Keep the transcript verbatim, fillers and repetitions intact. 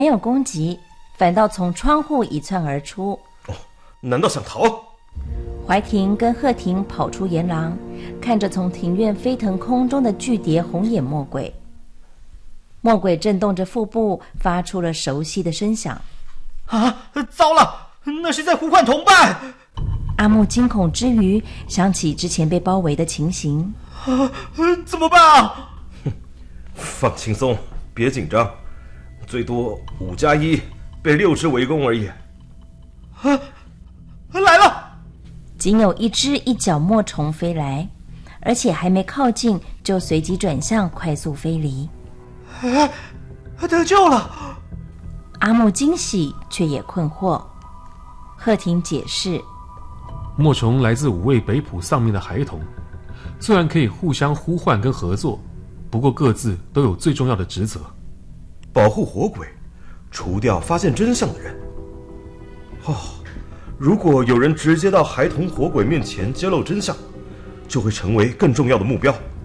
没有攻击，反倒从窗户一窜而出。 哦，难道想逃？ 怀婷跟贺婷跑出檐廊，看着从庭院飞腾空中的巨蝶红眼魔鬼。魔鬼震动着腹部，发出了熟悉的声响。 啊，糟了，那是在呼唤同伴！ 阿木惊恐之余，想起之前被包围的情形。 啊，怎么办啊？ 放轻松，别紧张，最多五加一，被六只围攻而已。 啊，来了！ 仅有一只一角墨虫飞来，而且还没靠近，就随即转向，快速飞离。 哎，得救了！ 阿木惊喜，却也困惑。贺婷解释： 墨虫来自五位北浦丧命的孩童，虽然可以互相呼唤跟合作，不过各自都有最重要的职责： 保护活鬼，除掉发现真相的人。哦，如果有人直接到孩童活鬼面前揭露真相，就会成为更重要的目标。